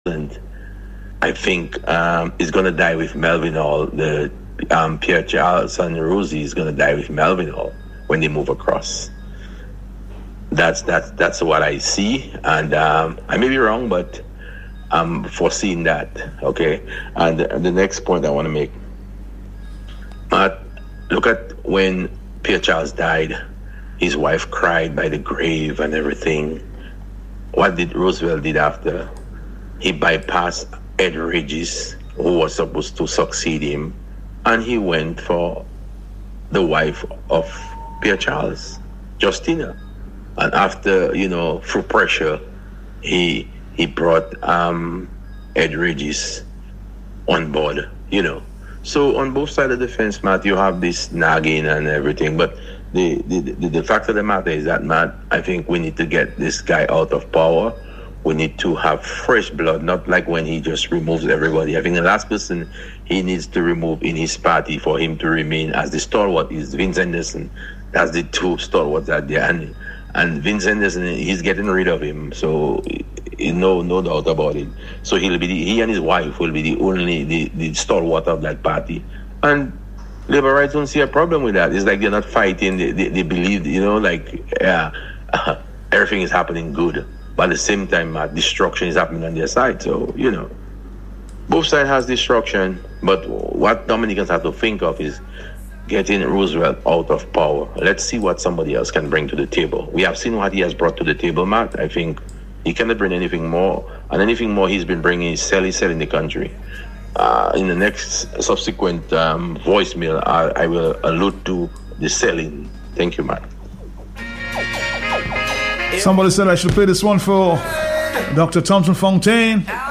I think is going to die with Melvin Hall. The Pierre Charles and Rosie is going to die with Melvin Hall when they move across. That's what I see, and I may be wrong, but I'm foreseeing that. Okay, and the next point I want to make, Matt, look at when Pierre Charles died. His wife cried by the grave and everything. What did Roosevelt did after? He bypassed Ed Regis, who was supposed to succeed him, and he went for the wife of Pierre Charles, Justina. And after, through pressure, he brought Ed Regis on board, So on both sides of the fence, Matt, you have this nagging and everything, but the fact of the matter is that, Matt, I think we need to get this guy out of power. We need to have fresh blood, not like when he just removes everybody. I think the last person he needs to remove in his party for him to remain as the stalwart is Vince Henderson. That's the two stalwarts out there. And Vince Henderson, he's getting rid of him. So no doubt about it. So he and his wife will be the stalwart of that party. And labor rights don't see a problem with that. It's like they're not fighting. They believe, everything is happening good. But at the same time, destruction is happening on their side. So, both sides has destruction. But what Dominicans have to think of is getting Roosevelt out of power. Let's see what somebody else can bring to the table. We have seen what he has brought to the table, Matt. I think he cannot bring anything more. And anything more he's been bringing is selling the country. In the next subsequent voicemail, I will allude to the selling. Thank you, Matt. Somebody said I should play this one for Dr. Thompson Fontaine.